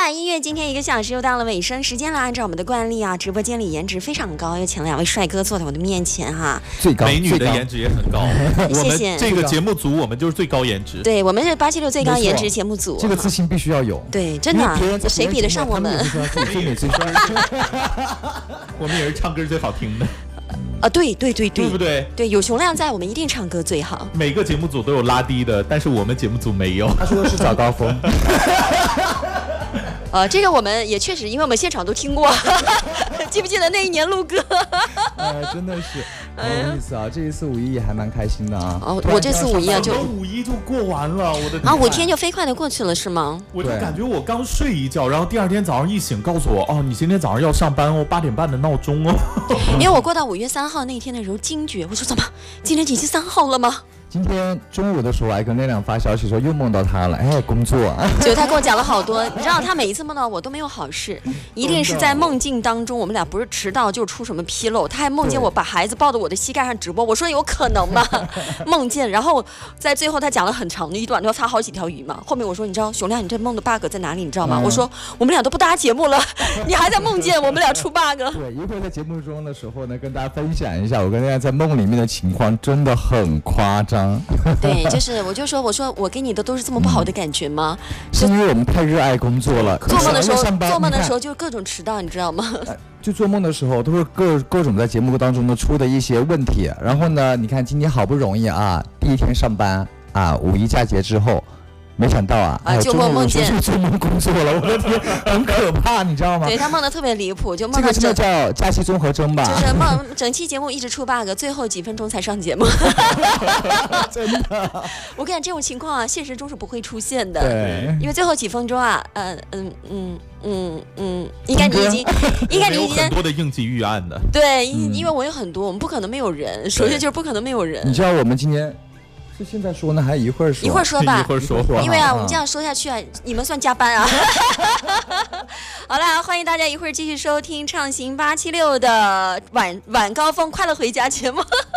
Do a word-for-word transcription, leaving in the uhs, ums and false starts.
海音乐今天一个小时又到了尾声时间了，按照我们的惯例啊，直播间里颜值非常高，又请了两位帅哥坐在我的面前哈， 最高美女的颜值也很高。 谢谢。 我们这个节目组我们就是最高颜值， 对，我们是八七六最高颜值节目组， 这个自信必须要有。 对，真的、啊，谁比得上我们？ 最美最帅。 我们也是唱歌最好听的。 啊，对对对对， 对不对？ 对，有熊亮在，我们一定唱歌最好。 每个节目组都有拉低的，但是我们节目组没有。 他说的是早高峰。 呃，这个我们也确实，因为我们现场都听过，记不记得那一年录歌？ 哎，真的是很有意思啊！这一次五一也还蛮开心的啊。 哦，我这次五一啊就五一就过完了，我的天啊，五天就飞快的过去了，是吗？ 我就感觉我刚睡一觉，然后第二天早上一醒，告诉我哦，你今天早上要上班哦，八点半的闹钟哦。 因为我过到五月三号那天的时候惊觉，我说怎么今天已经三号了吗？ 今天中午的时候，还跟亮亮发消息说又梦到他了，哎，工作。 结果他跟我讲了好多，你知道他每一次梦到我都没有好事，一定是在梦境当中，我们俩不是迟到就出什么纰漏。他还梦见我把孩子抱到我的膝盖上直播，我说有可能吗？梦见，然后在最后他讲了很长的一段，要发好几条鱼嘛。后面我说你知道熊亮你这梦的 bug 在哪里？你知道吗？嗯、我说我们俩都不搭节目了，你还在梦见我们俩出 bug。 对，一会儿在节目中的时候呢，跟大家分享一下我跟大家在梦里面的情况，真的很夸张。 对，就是我就说，我说我给你的都是这么不好的感觉吗？ 嗯、是因为我们太热爱工作了。 做梦的时候，做梦的时候就各种迟到，你知道吗？ 就做梦的时候都是各各种在节目当中呢出的一些问题。然后呢，你看今天好不容易啊，第一天上班啊，五一佳节之后。没想到啊， 啊，就梦梦见做梦工作了，我的天，很可怕，你知道吗？ 对他梦的特别离谱，就梦到这个真的叫假期综合征吧？ 就是梦整期节目一直出 bug， 最后几分钟才上节目。 真的， 我跟你讲，这种情况啊，现实中是不会出现的。 对， 因为最后几分钟啊，嗯嗯嗯嗯嗯，应该你已经，应该你已经很多的应急预案的。 对，因、嗯、因为我有很多，我们不可能没有人，首先就是不可能没有人。 你知道我们今天。是现在说呢，还是一会儿说？ 一会儿说吧， 一会儿说。 因为啊，我们这样说下去啊，你们算加班啊。好了，欢迎大家一会儿继续收听畅行八七六的晚晚高峰快乐回家节目。